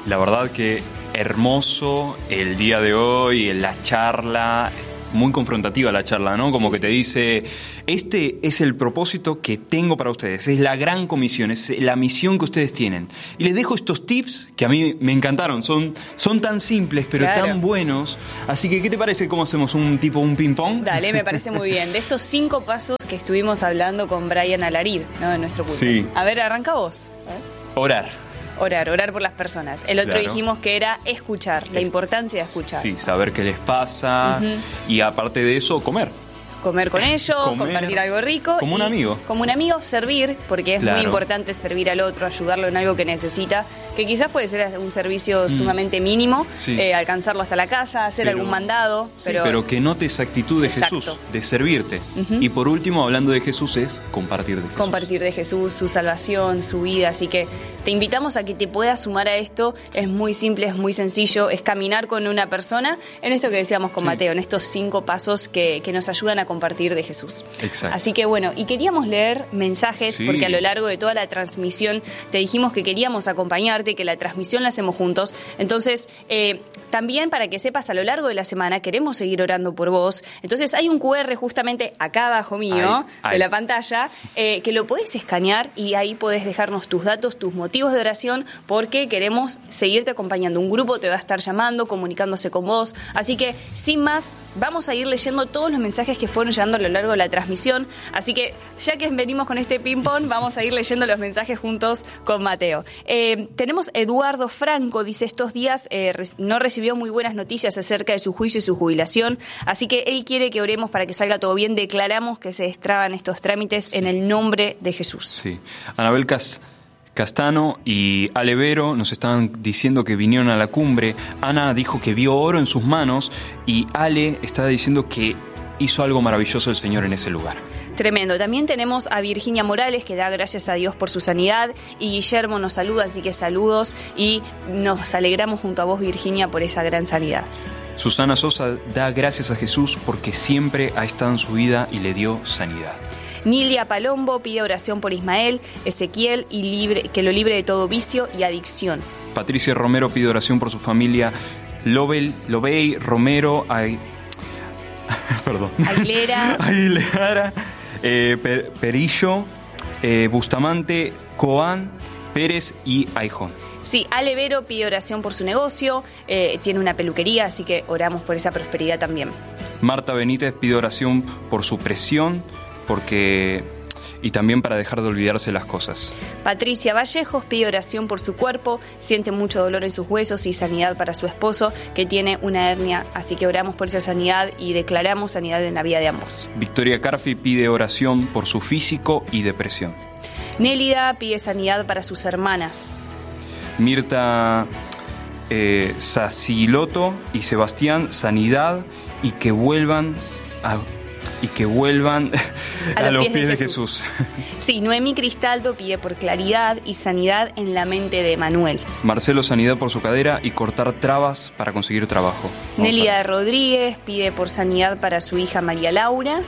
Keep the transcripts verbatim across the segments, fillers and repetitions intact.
La verdad que hermoso el día de hoy, la charla, muy confrontativa la charla, ¿no? Como sí, que te dice, este es el propósito que tengo para ustedes, es la gran comisión, es la misión que ustedes tienen. Y les dejo estos tips que a mí me encantaron, son, son tan simples pero claro, tan buenos. Así que, ¿qué te parece cómo hacemos un tipo, un ping-pong? Dale, me parece muy bien. De estos cinco pasos que estuvimos hablando con Brian Alarid, ¿no? En nuestro punto. Sí. A ver, arranca vos. A ver. Orar. Orar, orar por las personas. El otro claro, dijimos que era escuchar, la importancia de escuchar. Sí, saber qué les pasa uh-huh. y aparte de eso, comer. Comer con ellos, Comer, compartir algo rico. Como un amigo. Como un amigo, servir, porque es claro, muy importante servir al otro, ayudarlo en algo que necesita, que quizás puede ser un servicio mm. sumamente mínimo, sí. eh, alcanzarlo hasta la casa, hacer pero, algún mandado. Pero, sí, pero que note esa actitud de Exacto. Jesús, de servirte. Uh-huh. Y por último, hablando de Jesús, es compartir de Jesús. Compartir de Jesús, su salvación, su vida. Así que te invitamos a que te puedas sumar a esto. Es muy simple, es muy sencillo, es caminar con una persona en esto que decíamos con sí. Mateo, en estos cinco pasos que, que nos ayudan a compartir de Jesús. Exacto. Así que bueno, y queríamos leer mensajes sí. porque a lo largo de toda la transmisión te dijimos que queríamos acompañarte, que la transmisión la hacemos juntos. Entonces, eh, también para que sepas, a lo largo de la semana queremos seguir orando por vos. Entonces hay un cu erre justamente acá abajo mío, ay, ay. de la pantalla, eh, que lo podés escanear y ahí podés dejarnos tus datos, tus motivos de oración, porque queremos seguirte acompañando. Un grupo te va a estar llamando, comunicándose con vos. Así que, sin más, vamos a ir leyendo todos los mensajes que fueron llegando a lo largo de la transmisión, así que ya que venimos con este ping-pong, vamos a ir leyendo los mensajes juntos con Mateo. Eh, tenemos Eduardo Franco, dice, estos días eh, no recibió muy buenas noticias acerca de su juicio y su jubilación, así que él quiere que oremos para que salga todo bien. Declaramos que se destraban estos trámites sí. en el nombre de Jesús. Sí. Anabel Cas Castano y Alevero nos estaban diciendo que vinieron a la cumbre. Ana dijo que vio oro en sus manos y Ale está diciendo que hizo algo maravilloso el Señor en ese lugar. Tremendo. También tenemos a Virginia Morales, que da gracias a Dios por su sanidad, y Guillermo nos saluda, así que saludos, y nos alegramos junto a vos, Virginia, por esa gran sanidad. Susana Sosa da gracias a Jesús porque siempre ha estado en su vida y le dio sanidad. Nilia Palombo pide oración por Ismael, Ezequiel, y libre, que lo libre de todo vicio y adicción. Patricia Romero pide oración por su familia, Lobel, Lobey, Romero, Ay... Perdón. Aguilera. Aguilera, eh, per, Perillo, eh, Bustamante, Coan, Pérez y Aijón. Sí, Alevero pide oración por su negocio, eh, tiene una peluquería, así que oramos por esa prosperidad también. Marta Benítez pide oración por su presión, porque... y también para dejar de olvidarse las cosas. Patricia Vallejos pide oración por su cuerpo, siente mucho dolor en sus huesos y sanidad para su esposo, que tiene una hernia, así que oramos por esa sanidad y declaramos sanidad en la vida de ambos. Victoria Carfi pide oración por su físico y depresión. Nélida pide sanidad para sus hermanas. Mirta eh, Saciloto y Sebastián, sanidad y que vuelvan a... y que vuelvan a, a los pies, pies de, de Jesús. Jesús. Sí, Noemí Cristaldo pide por claridad y sanidad en la mente de Manuel. Marcelo, sanidad por su cadera y cortar trabas para conseguir trabajo. Nelia Rodríguez pide por sanidad para su hija María Laura.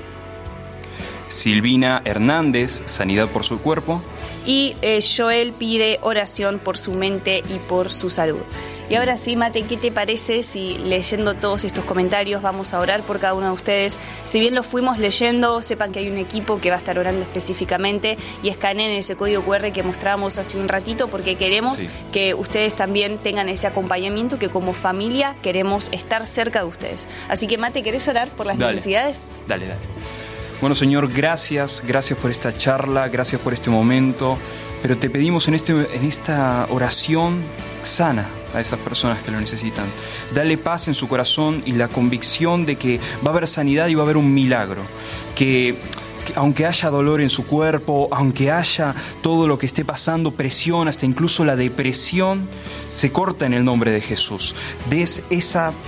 Silvina Hernández, sanidad por su cuerpo. Y eh, Joel pide oración por su mente y por su salud. Y ahora sí, Mate, ¿qué te parece si leyendo todos estos comentarios vamos a orar por cada uno de ustedes? Si bien los fuimos leyendo, sepan que hay un equipo que va a estar orando específicamente y escaneen ese código cu erre que mostrábamos hace un ratito porque queremos sí. que ustedes también tengan ese acompañamiento, que como familia queremos estar cerca de ustedes. Así que, Mate, ¿querés orar por las dale. necesidades? Dale, dale. Bueno, Señor, gracias, gracias por esta charla, gracias por este momento, pero te pedimos en, este, en esta oración sana a esas personas que lo necesitan. Dale paz en su corazón y la convicción de que va a haber sanidad y va a haber un milagro. Que, que aunque haya dolor en su cuerpo, aunque haya todo lo que esté pasando, presión, hasta incluso la depresión, se corta en el nombre de Jesús. Des esa...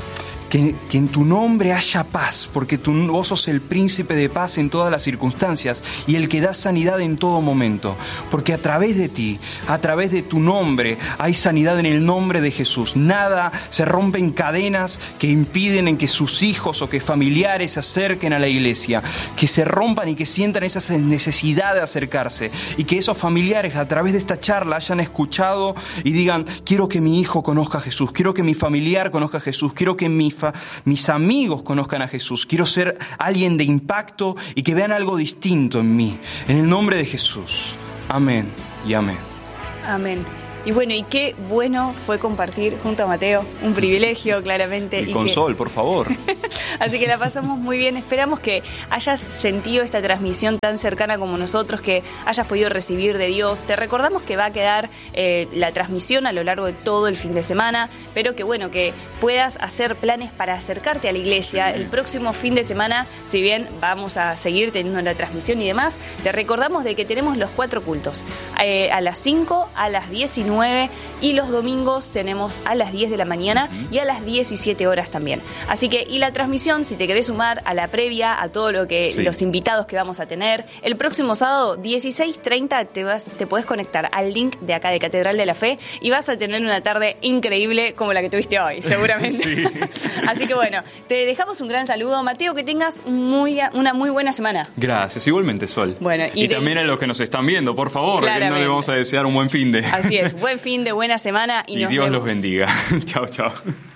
Que, que en tu nombre haya paz, porque tú, vos sos el príncipe de paz en todas las circunstancias y el que da sanidad en todo momento. Porque a través de ti, a través de tu nombre, hay sanidad en el nombre de Jesús. Nada se rompen cadenas que impiden en que sus hijos o que familiares se acerquen a la iglesia. Que se rompan y que sientan esa necesidad de acercarse. Y que esos familiares a través de esta charla hayan escuchado y digan: quiero que mi hijo conozca a Jesús, quiero que mi familiar conozca a Jesús, quiero que mi mis amigos conozcan a Jesús. Quiero ser alguien de impacto y que vean algo distinto en mí. En el nombre de Jesús. Amén y amén. Amén. Y bueno, y qué bueno fue compartir junto a Mateo, un privilegio claramente. Y, y con que... Sol, por favor. Así que la pasamos muy bien. Esperamos que hayas sentido esta transmisión tan cercana como nosotros, que hayas podido recibir de Dios. Te recordamos que va a quedar eh, la transmisión a lo largo de todo el fin de semana, pero que bueno, que puedas hacer planes para acercarte a la iglesia. El próximo fin de semana, si bien vamos a seguir teniendo la transmisión y demás, te recordamos de que tenemos los cuatro cultos. Eh, a las cinco, a las diecinueve y los domingos tenemos a las diez de la mañana y a las diecisiete horas también. Así que, y la transmisión, si te querés sumar a la previa, a todo lo que sí. los invitados que vamos a tener, el próximo sábado, dieciséis treinta, te, vas, te podés conectar al link de acá de Catedral de la Fe y vas a tener una tarde increíble como la que tuviste hoy, seguramente. Sí. Así que bueno, te dejamos un gran saludo. Mateo, que tengas muy, una muy buena semana. Gracias, igualmente, Sol. Bueno, y, y de... también a los que nos están viendo, por favor, que no le vamos a desear un buen fin de... Así es, buen fin de, buena semana y, y nos Dios vemos. los bendiga. Chao, chao.